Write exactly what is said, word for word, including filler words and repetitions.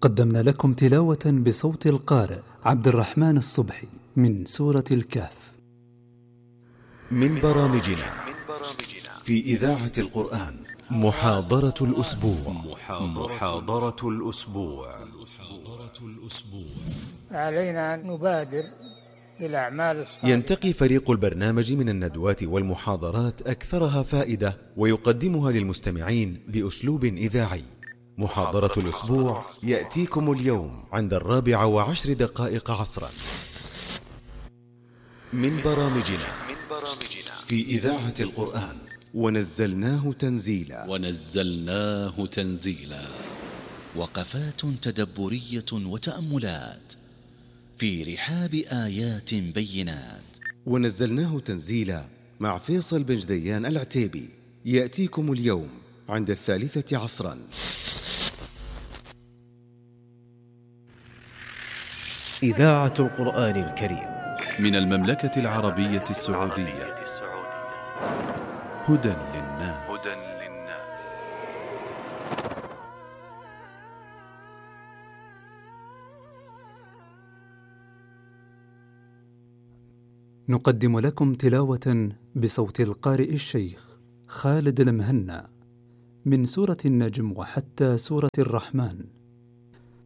قدمنا لكم تلاوة بصوت القارئ عبد الرحمن الصبحي من سورة الكهف. من برامجنا في إذاعة القرآن محاضرة الأسبوع. محاضرة الأسبوع. علينا أن نبادر بالأعمال الصالحة. ينتقي فريق البرنامج من الندوات والمحاضرات أكثرها فائدة ويقدمها للمستمعين بأسلوب إذاعي. محاضرة الأسبوع يأتيكم اليوم عند الرابعة وعشر دقائق عصرا. من برامجنا في إذاعة القرآن ونزلناه تنزيلا. ونزلناه تنزيلا. وقفات تدبرية وتأملات في رحاب آيات بينات. ونزلناه تنزيلا مع فيصل بن جديان العتيبي يأتيكم اليوم عند الثالثة عصرا. إذاعة القرآن الكريم من المملكة العربية السعودية. هدى للناس. نقدم لكم تلاوة بصوت القارئ الشيخ خالد المهنا من سورة النجم وحتى سورة الرحمن